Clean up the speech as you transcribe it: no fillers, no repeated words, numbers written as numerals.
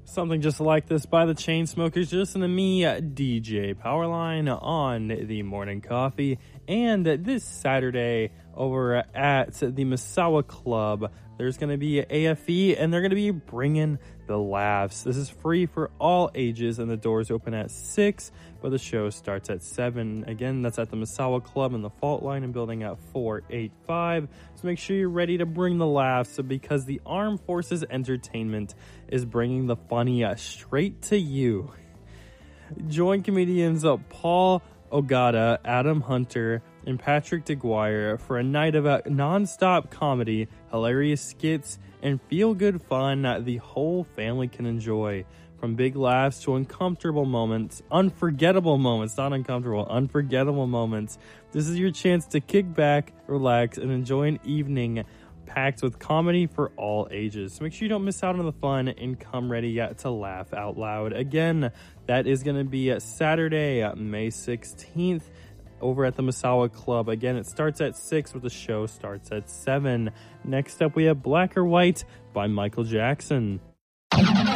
Something just like this by the Chainsmokers. Just listen to me, DJ Powerline, on the Morning Coffee. And this Saturday over at the Misawa Club, there's going to be AFE, and they're going to be bringing the laughs. This is free for all ages, and the doors open at 6, but the show starts at 7. Again, that's at the Misawa Club in the Fault Line and building at 485. So make sure you're ready to bring the laughs, because the Armed Forces Entertainment is bringing the funny straight to you. Join comedians Paul Ogata, Adam Hunter, and Patrick DeGuire for a night of non-stop comedy, hilarious skits, and feel-good fun that the whole family can enjoy. From big laughs to uncomfortable moments, unforgettable moments, not uncomfortable, unforgettable moments. This is your chance to kick back, relax, and enjoy an evening packed with comedy for all ages. So make sure you don't miss out on the fun and come ready to laugh out loud. Again, that is going to be Saturday, May 16th. Over at the Misawa Club. Again, it starts at 6, but the show starts at 7. Next up, we have Black or White by Michael Jackson.